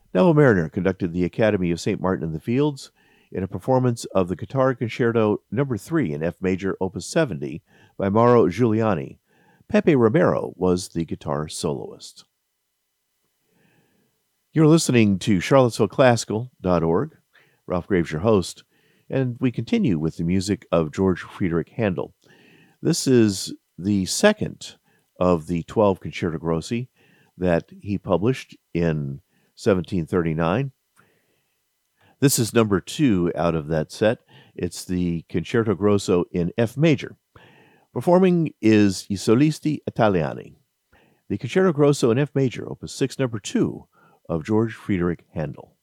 Neville Mariner conducted the Academy of St. Martin in the Fields in a performance of the Guitar Concerto No. 3 in F major, Opus 70 by Mauro Giuliani. Pepe Romero was the guitar soloist. You're listening to CharlottesvilleClassical.org. Ralph Graves, your host, and we continue with the music of George Friedrich Handel. This is the second of the 12 Concerto Grossi that he published in 1739. This is number 2 out of that set. It's the Concerto Grosso in F major. Performing is I Solisti Italiani. The Concerto Grosso in F major, Opus 6, number 2 of George Friedrich Handel.